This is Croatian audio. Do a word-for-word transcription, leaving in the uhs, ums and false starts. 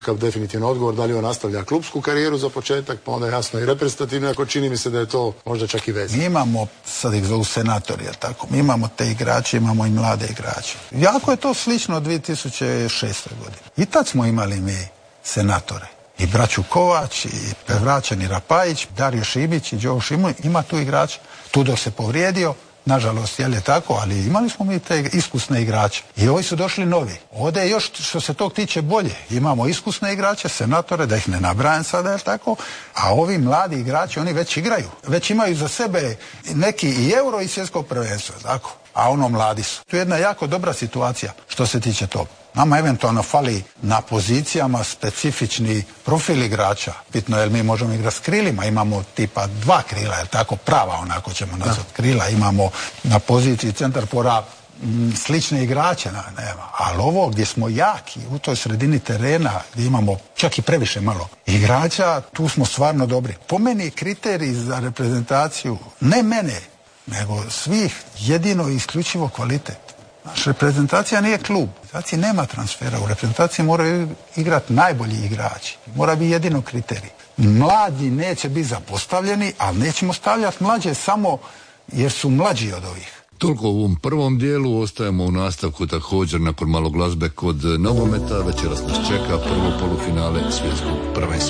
Kao definitivno odgovor, da li on nastavlja klupsku karijeru za početak, pa onda jasno i reprezentativno, ako čini mi se da je to možda čak i veze. Mi imamo, sad ih zovu senatori, jer tako, mi imamo te igrače, imamo i mlade igrače. Jako je to slično od dvije tisuće šeste. godine. I tad smo imali mi senatore. I braću Kovač, i Prevraćan, i Rapajić, Dario Šibić i Đo Šimo, ima tu igrača. Tudor se povrijedio, nažalost, jel je tako, ali imali smo mi te iskusne igrače. I ovi su došli novi. Ovdje je još, što se tog tiče, bolje. Imamo iskusne igrače, senatore, da ih ne nabrajam sada, jel tako, a ovi mladi igrači, oni već igraju. Već imaju za sebe neki i euro i svjetsko prvenstvo, tako. A ono mladi su. Tu je jedna jako dobra situacija što se tiče toga. Nama eventualno fali na pozicijama specifični profil igrača. Bitno je, mi možemo igrati s krilima, imamo tipa dva krila, jel tako, prava onako ćemo nazvati krila, imamo na poziciji centar pora m, slične igrače, nema. Ali ovo gdje smo jaki, u toj sredini terena, gdje imamo čak i previše malo igrača, tu smo stvarno dobri. Po meni kriterij za reprezentaciju, ne mene, nego svih, jedino i isključivo kvalitet. Naša reprezentacija nije klub. U reprezentaciji nema transfera. U reprezentaciji moraju igrati najbolji igrači. Mora biti jedino kriterij. Mladi neće biti zapostavljeni, ali nećemo stavljati mlađe samo jer su mlađi od ovih. Toliko u ovom prvom dijelu, ostajemo u nastavku također nakon malo glazbe kod nogometa. Večeras nas čeka prvo polufinale svjetskog prvenstva.